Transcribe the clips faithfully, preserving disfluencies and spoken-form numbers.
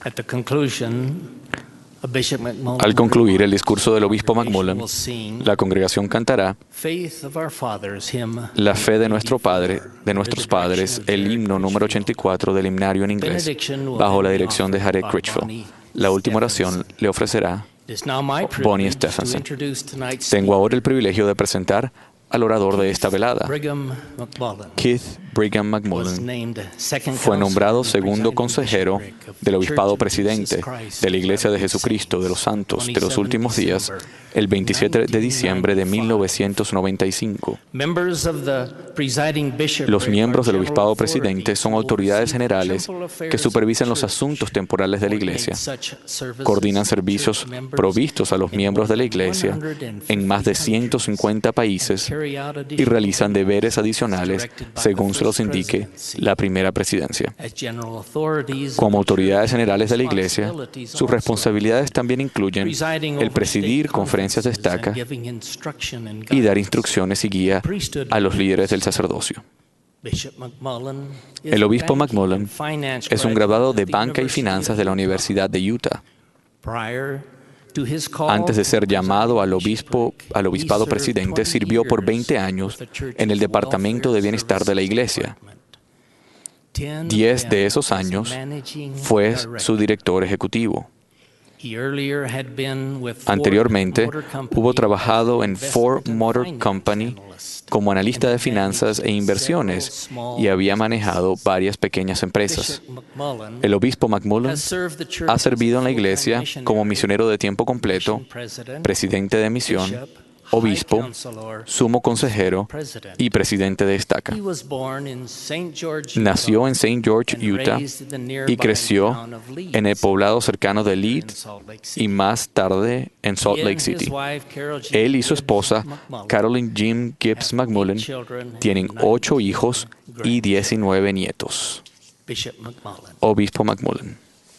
Al concluir el discurso del obispo McMullen, la congregación cantará La fe de nuestro Padre, de nuestros padres, el himno número ochenta y cuatro del himnario en inglés, bajo la dirección de Harry Critchfield. La última oración le ofrecerá Bonnie Stephenson. Tengo ahora el privilegio de presentar al orador de esta velada. Keith Brigham McMullen fue nombrado segundo consejero del obispado presidente de la Iglesia de Jesucristo de los Santos de los Últimos Días el veintisiete de diciembre de mil novecientos noventa y cinco. Los miembros del obispado presidente son autoridades generales que supervisan los asuntos temporales de la Iglesia, coordinan servicios provistos a los miembros de la Iglesia en más de ciento cincuenta países y realizan deberes adicionales según se los indique la primera presidencia. Como autoridades generales de la Iglesia, sus responsabilidades también incluyen el presidir conferencias de estaca y dar instrucciones y guía a los líderes del sacerdocio. El obispo McMullen es un graduado de Banca y Finanzas de la Universidad de Utah. Antes de ser llamado al, obispo, al obispado presidente, sirvió por veinte años en el Departamento de Bienestar de la Iglesia. Diez de esos años fue su director ejecutivo. Anteriormente, hubo trabajado en Ford Motor Company como analista de finanzas e inversiones y había manejado varias pequeñas empresas. El obispo McMullen ha servido en la Iglesia como misionero de tiempo completo, presidente de misión, obispo, sumo consejero y presidente de estaca. Nació en Saint George, Utah, y creció en el poblado cercano de Leeds y más tarde en Salt Lake City. Él y su esposa, Carolyn Jim Gibbs McMullen, tienen ocho hijos y diecinueve nietos. Obispo McMullen.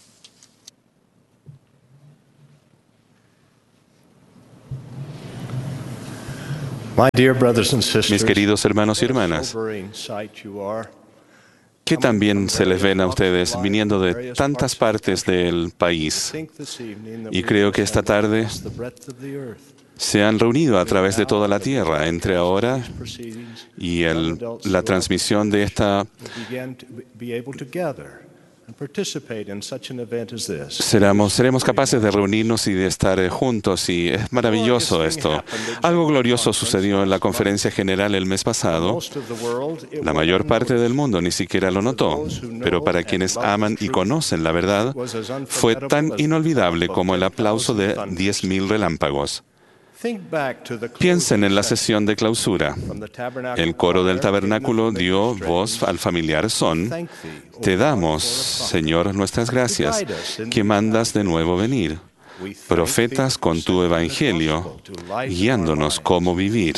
Mis queridos hermanos y hermanas, que también se les ven a ustedes viniendo de tantas partes del país. Y creo que esta tarde se han reunido a través de toda la tierra entre ahora y el, la transmisión de esta Seremos, seremos capaces de reunirnos y de estar juntos, y es maravilloso esto. Algo glorioso sucedió en la conferencia general el mes pasado. La mayor parte del mundo ni siquiera lo notó, pero para quienes aman y conocen la verdad, fue tan inolvidable como el aplauso de diez mil relámpagos. Piensen en la sesión de clausura. El coro del tabernáculo dio voz al familiar son: Te damos, Señor, nuestras gracias, que mandas de nuevo venir, profetas con tu evangelio, guiándonos cómo vivir.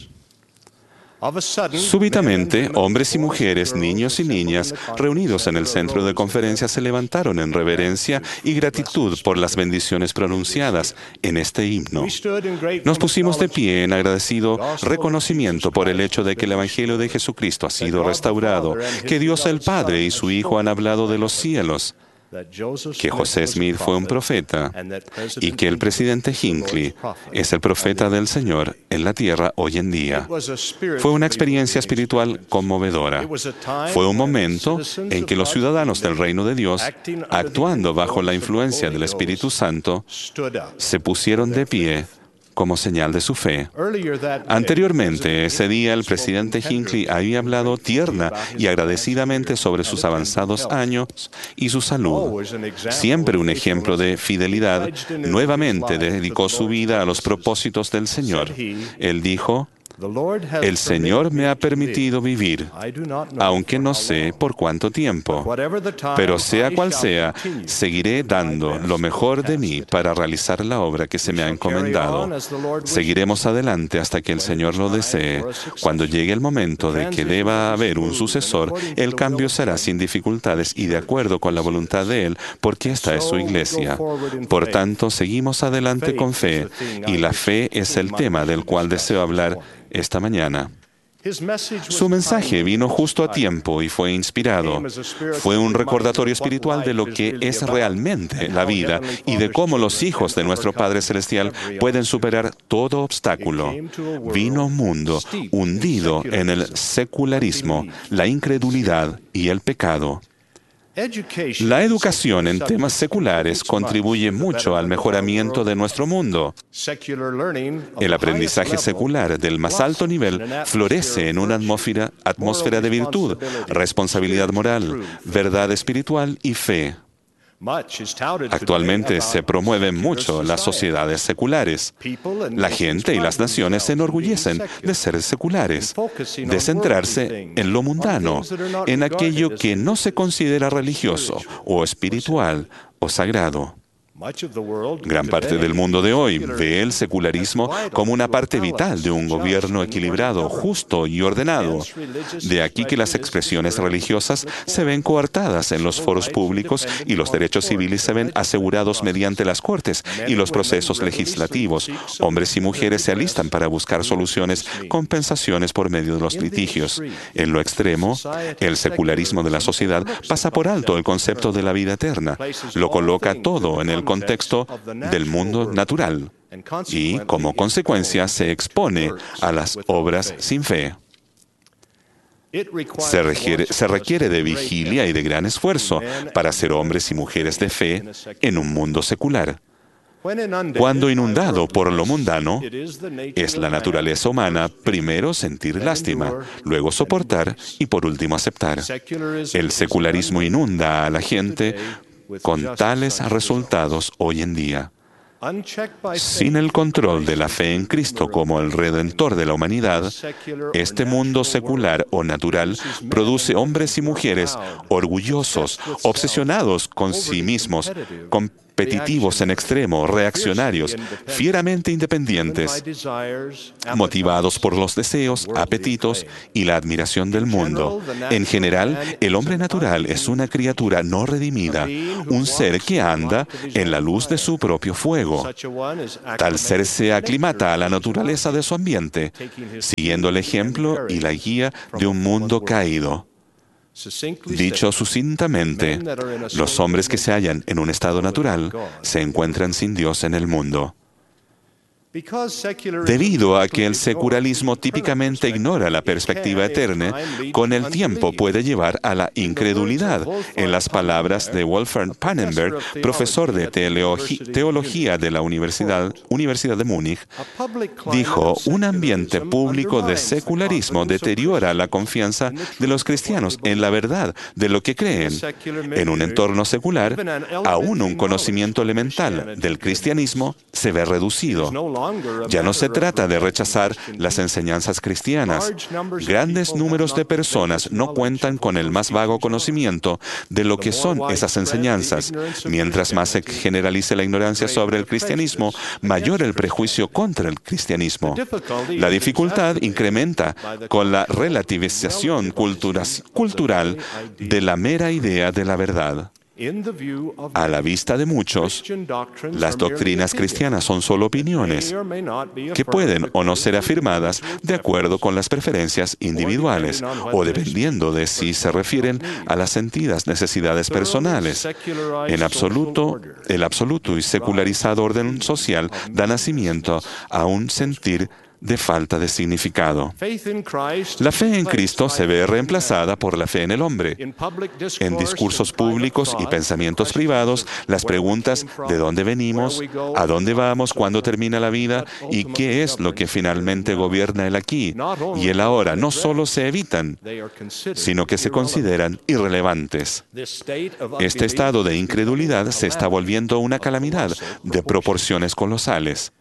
Súbitamente, hombres y mujeres, niños y niñas, reunidos en el centro de conferencia, se levantaron en reverencia y gratitud por las bendiciones pronunciadas en este himno. Nos pusimos de pie en agradecido reconocimiento por el hecho de que el Evangelio de Jesucristo ha sido restaurado, que Dios el Padre y su Hijo han hablado de los cielos, que José Smith fue un profeta y que el presidente Hinckley es el profeta del Señor en la tierra hoy en día. Fue una experiencia espiritual conmovedora. Fue un momento en que los ciudadanos del reino de Dios, actuando bajo la influencia del Espíritu Santo, se pusieron de pie como señal de su fe. Anteriormente, ese día, el presidente Hinckley había hablado tierna y agradecidamente sobre sus avanzados años y su salud. Siempre un ejemplo de fidelidad, nuevamente dedicó su vida a los propósitos del Señor. Él dijo: El Señor me ha permitido vivir, aunque no sé por cuánto tiempo, pero sea cual sea, seguiré dando lo mejor de mí para realizar la obra que se me ha encomendado. Seguiremos adelante hasta que el Señor lo desee. Cuando llegue el momento de que deba haber un sucesor, el cambio será sin dificultades y de acuerdo con la voluntad de Él, porque esta es su iglesia. Por tanto, seguimos adelante con fe, y la fe es el tema del cual deseo hablar esta mañana. Su mensaje vino justo a tiempo y fue inspirado. Fue un recordatorio espiritual de lo que es realmente la vida y de cómo los hijos de nuestro Padre Celestial pueden superar todo obstáculo. Vino a un mundo hundido en el secularismo, la incredulidad y el pecado. La educación en temas seculares contribuye mucho al mejoramiento de nuestro mundo. El aprendizaje secular del más alto nivel florece en una atmósfera, atmósfera de virtud, responsabilidad moral, verdad espiritual y fe. Actualmente se promueven mucho las sociedades seculares. La gente y las naciones se enorgullecen de ser seculares, de centrarse en lo mundano, en aquello que no se considera religioso o espiritual o sagrado. Gran parte del mundo de hoy ve el secularismo como una parte vital de un gobierno equilibrado, justo y ordenado. De aquí que las expresiones religiosas se ven coartadas en los foros públicos y los derechos civiles se ven asegurados mediante las cortes y los procesos legislativos. Hombres y mujeres se alistan para buscar soluciones, compensaciones por medio de los litigios. En lo extremo, el secularismo de la sociedad pasa por alto el concepto de la vida eterna. Lo coloca todo en el contexto del mundo natural y, como consecuencia, se expone a las obras sin fe. Se requiere, se requiere de vigilia y de gran esfuerzo para ser hombres y mujeres de fe en un mundo secular. Cuando inundado por lo mundano, es la naturaleza humana primero sentir lástima, luego soportar y por último aceptar. El secularismo inunda a la gente con tales resultados hoy en día. Sin el control de la fe en Cristo como el Redentor de la humanidad, este mundo secular o natural produce hombres y mujeres orgullosos, obsesionados con sí mismos, competitivos en extremo, reaccionarios, fieramente independientes, motivados por los deseos, apetitos y la admiración del mundo. En general, el hombre natural es una criatura no redimida, un ser que anda en la luz de su propio fuego. Tal ser se aclimata a la naturaleza de su ambiente, siguiendo el ejemplo y la guía de un mundo caído. Dicho sucintamente, los hombres que se hallan en un estado natural se encuentran sin Dios en el mundo. Debido a que el secularismo típicamente ignora la perspectiva eterna, con el tiempo puede llevar a la incredulidad. En las palabras de Wolfgang Pannenberg, profesor de teología de la Universidad, Universidad de Múnich, dijo: un ambiente público de secularismo deteriora la confianza de los cristianos en la verdad de lo que creen. En un entorno secular, aún un conocimiento elemental del cristianismo se ve reducido. Ya no se trata de rechazar las enseñanzas cristianas. Grandes números de personas no cuentan con el más vago conocimiento de lo que son esas enseñanzas. Mientras más se generalice la ignorancia sobre el cristianismo, mayor el prejuicio contra el cristianismo. La dificultad incrementa con la relativización cultura- cultural de la mera idea de la verdad. A la vista de muchos, las doctrinas cristianas son solo opiniones que pueden o no ser afirmadas de acuerdo con las preferencias individuales o dependiendo de si se refieren a las sentidas necesidades personales. En absoluto, el absoluto y secularizado orden social da nacimiento a un sentir de falta de significado. La fe en Cristo se ve reemplazada por la fe en el hombre. En discursos públicos y pensamientos privados, las preguntas ¿de dónde venimos?, ¿a dónde vamos?, ¿cuándo termina la vida?, y ¿qué es lo que finalmente gobierna el aquí y el ahora?, no solo se evitan, sino que se consideran irrelevantes. Este estado de incredulidad se está volviendo una calamidad de proporciones colosales.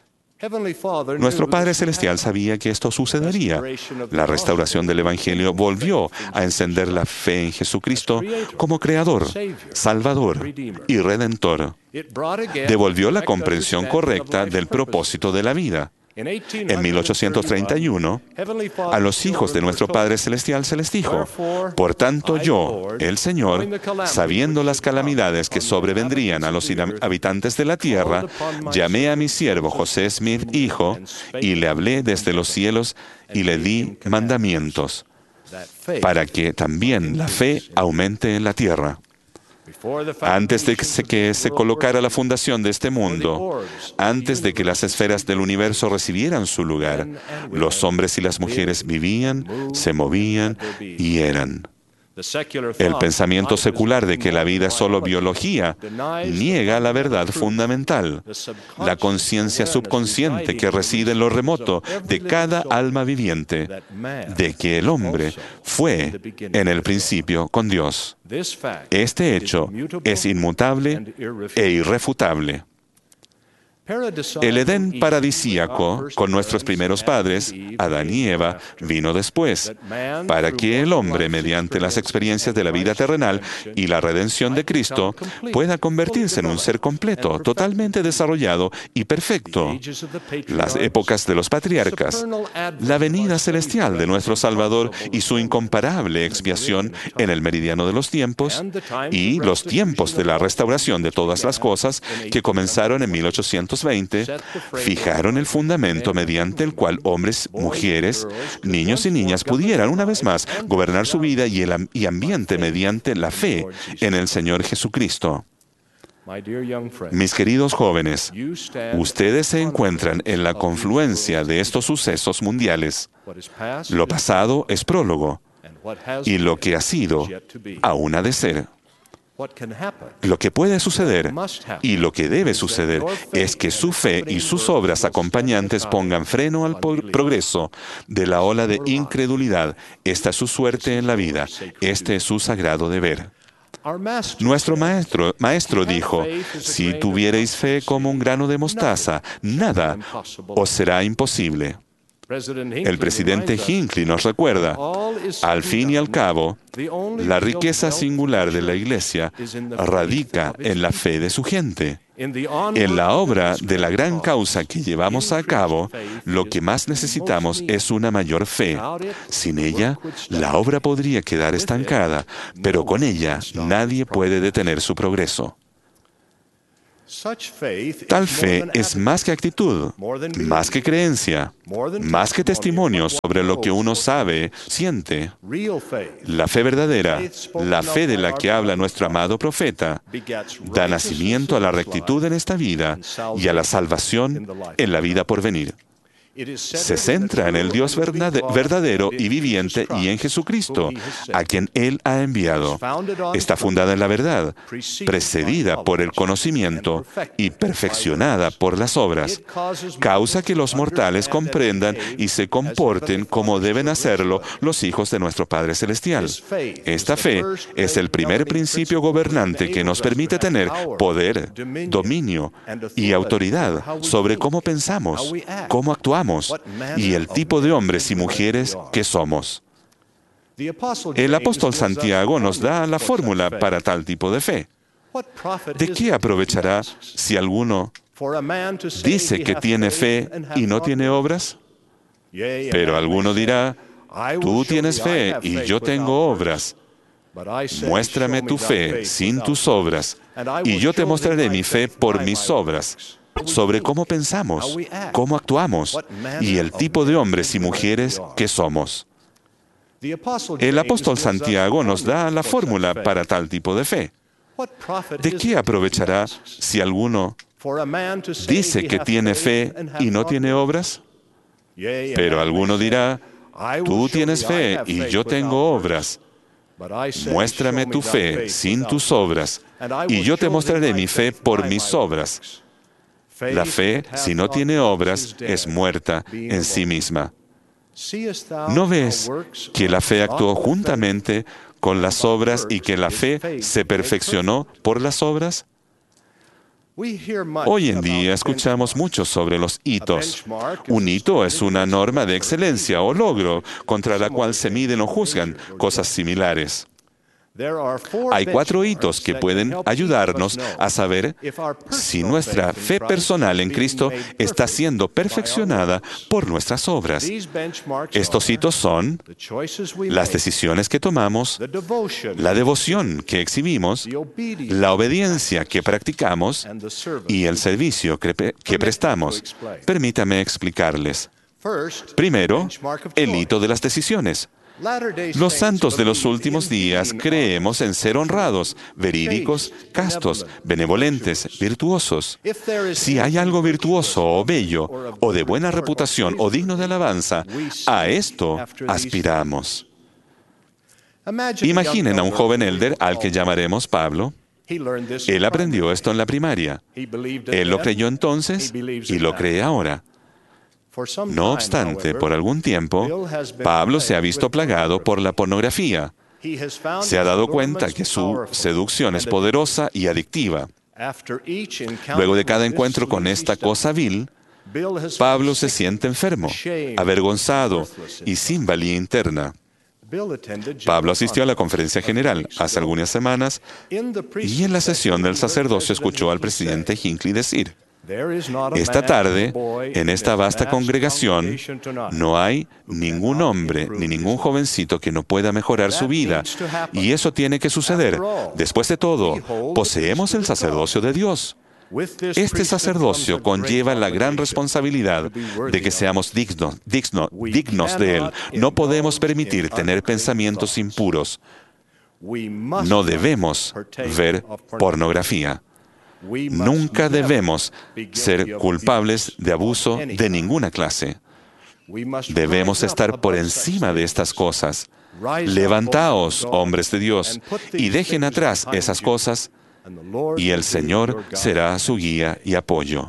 Nuestro Padre Celestial sabía que esto sucedería. La restauración del Evangelio volvió a encender la fe en Jesucristo como Creador, Salvador y Redentor. Devolvió la comprensión correcta del propósito de la vida. En mil ochocientos treinta y uno, a los hijos de nuestro Padre Celestial se les dijo: por tanto yo, el Señor, sabiendo las calamidades que sobrevendrían a los habitantes de la tierra, llamé a mi siervo José Smith, hijo, y le hablé desde los cielos y le di mandamientos, para que también la fe aumente en la tierra. Antes de que se, que se colocara la fundación de este mundo, antes de que las esferas del universo recibieran su lugar, los hombres y las mujeres vivían, se movían y eran. El pensamiento secular de que la vida es solo biología niega la verdad fundamental, la conciencia subconsciente que reside en lo remoto de cada alma viviente, de que el hombre fue en el principio con Dios. Este hecho es inmutable e irrefutable. El Edén paradisíaco con nuestros primeros padres, Adán y Eva, vino después, para que el hombre, mediante las experiencias de la vida terrenal y la redención de Cristo, pueda convertirse en un ser completo, totalmente desarrollado y perfecto. Las épocas de los patriarcas, la venida celestial de nuestro Salvador y su incomparable expiación en el meridiano de los tiempos, y los tiempos de la restauración de todas las cosas que comenzaron en mil ochocientos veinte, fijaron el fundamento mediante el cual hombres, mujeres, niños y niñas pudieran una vez más gobernar su vida y el y ambiente mediante la fe en el Señor Jesucristo. Mis queridos jóvenes, ustedes se encuentran en la confluencia de estos sucesos mundiales. Lo pasado es prólogo, y lo que ha sido aún ha de ser. Lo que puede suceder y lo que debe suceder es que su fe y sus obras acompañantes pongan freno al progreso de la ola de incredulidad. Esta es su suerte en la vida. Este es su sagrado deber. Nuestro maestro, maestro dijo: si tuviereis fe como un grano de mostaza, nada os será imposible. El presidente Hinckley nos recuerda: al fin y al cabo, la riqueza singular de la Iglesia radica en la fe de su gente. En la obra de la gran causa que llevamos a cabo, lo que más necesitamos es una mayor fe. Sin ella, la obra podría quedar estancada, pero con ella nadie puede detener su progreso. Tal fe es más que actitud, más que creencia, más que testimonio sobre lo que uno sabe, siente. La fe verdadera, la fe de la que habla nuestro amado profeta, da nacimiento a la rectitud en esta vida y a la salvación en la vida por venir. Se centra en el Dios verdadero y viviente y en Jesucristo, a quien Él ha enviado. Está fundada en la verdad, precedida por el conocimiento y perfeccionada por las obras. Causa que los mortales comprendan y se comporten como deben hacerlo los hijos de nuestro Padre Celestial. Esta fe es el primer principio gobernante que nos permite tener poder, dominio y autoridad sobre cómo pensamos, cómo actuamos y el tipo de hombres y mujeres que somos. El apóstol Santiago nos da la fórmula para tal tipo de fe. ¿De qué aprovechará si alguno dice que tiene fe y no tiene obras? Pero alguno dirá: tú tienes fe y yo tengo obras. Muéstrame tu fe sin tus obras, y yo te mostraré mi fe por mis obras. Sobre cómo pensamos, cómo actuamos y el tipo de hombres y mujeres que somos. El apóstol Santiago nos da la fórmula para tal tipo de fe. ¿De qué aprovechará si alguno dice que tiene fe y no tiene obras? Pero alguno dirá: tú tienes fe y yo tengo obras. Muéstrame tu fe sin tus obras, y yo te mostraré mi fe por mis obras. La fe, si no tiene obras, es muerta en sí misma. ¿No ves que la fe actuó juntamente con las obras y que la fe se perfeccionó por las obras? Hoy en día escuchamos mucho sobre los hitos. Un hito es una norma de excelencia o logro contra la cual se miden o juzgan cosas similares. Hay cuatro hitos que pueden ayudarnos a saber si nuestra fe personal en Cristo está siendo perfeccionada por nuestras obras. Estos hitos son las decisiones que tomamos, la devoción que exhibimos, la obediencia que practicamos y el servicio que, que prestamos. Permítame explicarles. Primero, el hito de las decisiones. Los santos de los últimos días creemos en ser honrados, verídicos, castos, benevolentes, virtuosos. Si hay algo virtuoso o bello, o de buena reputación o digno de alabanza, a esto aspiramos. Imaginen a un joven elder al que llamaremos Pablo. Él aprendió esto en la primaria. Él lo creyó entonces y lo cree ahora. No obstante, por algún tiempo, Pablo se ha visto plagado por la pornografía. Se ha dado cuenta que su seducción es poderosa y adictiva. Luego de cada encuentro con esta cosa vil, Pablo se siente enfermo, avergonzado y sin valía interna. Pablo asistió a la conferencia general hace algunas semanas y en la sesión del sacerdocio escuchó al presidente Hinckley decir: esta tarde, en esta vasta congregación, no hay ningún hombre ni ningún jovencito que no pueda mejorar su vida. Y eso tiene que suceder. Después de todo, poseemos el sacerdocio de Dios. Este sacerdocio conlleva la gran responsabilidad de que seamos dignos, dignos, dignos de Él. No podemos permitir tener pensamientos impuros. No debemos ver pornografía. Nunca debemos ser culpables de abuso de ninguna clase. Debemos estar por encima de estas cosas. Levantaos, hombres de Dios, y dejen atrás esas cosas, y el Señor será su guía y apoyo.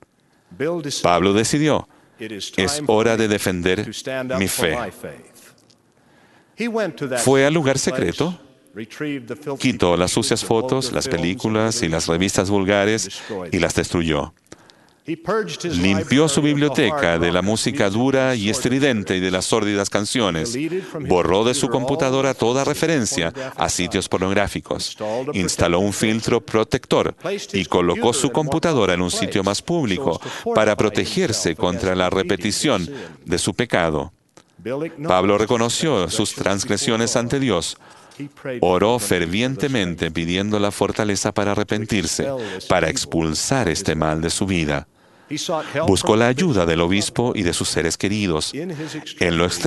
Pablo decidió, es hora de defender mi fe. Fue al lugar secreto, quitó las sucias fotos, las películas y las revistas vulgares y las destruyó. Limpió su biblioteca de la música dura y estridente y de las sórdidas canciones. Borró de su computadora toda referencia a sitios pornográficos. Instaló un filtro protector y colocó su computadora en un sitio más público para protegerse contra la repetición de su pecado. Pablo reconoció sus transgresiones ante Dios. Oró fervientemente pidiendo la fortaleza para arrepentirse, para expulsar este mal de su vida. Buscó la ayuda del obispo y de sus seres queridos. En lo